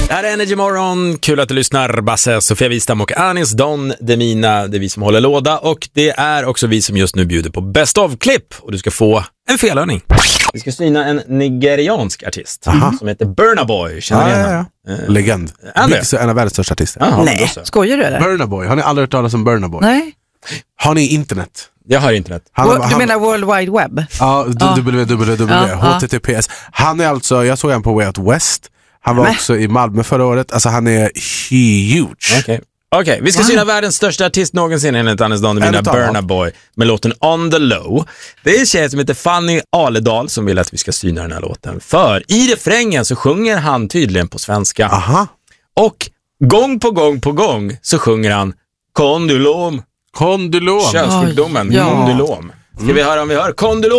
Det här är Energy Morgon, kul att du lyssnar. Basse, Sofia Wistam och Anis Don Demina, det är vi som håller låda. Och det är också vi som just nu bjuder på Best of-klipp. Och du ska få en felhörning. Vi ska syna en nigeriansk artist som heter Burna Boy. Känner Legend. En av världens största artister. Nej, skojar du eller? Burna Boy, har ni aldrig hört talas om Burna Boy? Nej. Har ni internet? Jag har internet. Du menar World Wide Web? Ja, HTTPS. Han är alltså, jag såg han på Way Out West. Han var också i Malmö förra året. Alltså han är huge. Okej, vi ska syna världens största artist någonsin enligt Anis Don Demina, Burna Boy, med låten On the Low. Det är en tjej som heter Fanny Aledal som vill att vi ska syna den här låten. För i refrängen så sjunger han tydligen på svenska. Aha. Och gång på gång så sjunger han kondylom. Kondylom. Könssjukdomen, kondylom. Ska vi höra om vi hör kondylom?